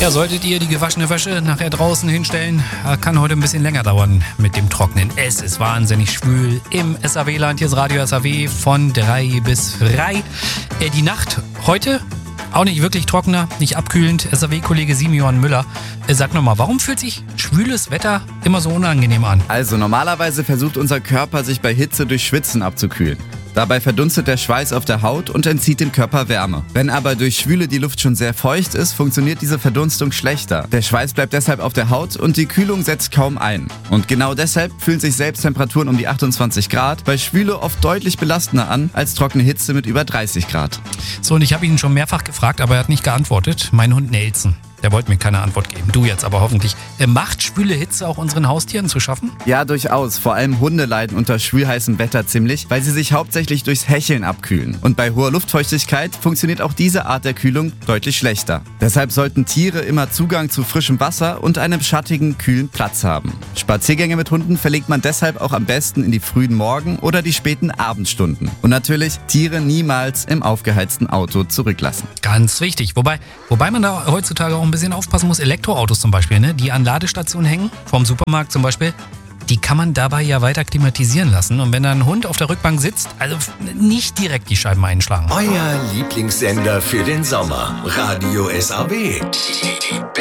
Ja, solltet ihr die gewaschene Wäsche nachher draußen hinstellen, kann heute ein bisschen länger dauern mit dem Trocknen. Es ist wahnsinnig schwül im SAW-Land. Hier ist Radio SAW von 3 bis 3. Die Nacht heute auch nicht wirklich trockener, nicht abkühlend. SAW-Kollege Simeon Müller, sag nochmal, warum fühlt sich schwüles Wetter immer so unangenehm an? Also normalerweise versucht unser Körper, sich bei Hitze durch Schwitzen abzukühlen. Dabei verdunstet der Schweiß auf der Haut und entzieht dem Körper Wärme. Wenn aber durch Schwüle die Luft schon sehr feucht ist, funktioniert diese Verdunstung schlechter. Der Schweiß bleibt deshalb auf der Haut und die Kühlung setzt kaum ein. Und genau deshalb fühlen sich selbst Temperaturen um die 28 Grad bei Schwüle oft deutlich belastender an als trockene Hitze mit über 30 Grad. So, und ich habe ihn schon mehrfach gefragt, aber er hat nicht geantwortet. Mein Hund Nelson. Der wollte mir keine Antwort geben. Du jetzt aber hoffentlich. Macht schwüle Hitze auch unseren Haustieren zu schaffen? Ja, durchaus. Vor allem Hunde leiden unter schwülheißem Wetter ziemlich, weil sie sich hauptsächlich durchs Hecheln abkühlen. Und bei hoher Luftfeuchtigkeit funktioniert auch diese Art der Kühlung deutlich schlechter. Deshalb sollten Tiere immer Zugang zu frischem Wasser und einem schattigen, kühlen Platz haben. Spaziergänge mit Hunden verlegt man deshalb auch am besten in die frühen Morgen- oder die späten Abendstunden. Und natürlich Tiere niemals im aufgeheizten Auto zurücklassen. Ganz wichtig. Wobei man da heutzutage auch ein bisschen aufpassen muss. Elektroautos zum Beispiel, ne, die an Ladestationen hängen, vom Supermarkt zum Beispiel, die kann man dabei ja weiter klimatisieren lassen. Und wenn da ein Hund auf der Rückbank sitzt, also nicht direkt die Scheiben einschlagen. Euer Lieblingssender für den Sommer. Radio SAW.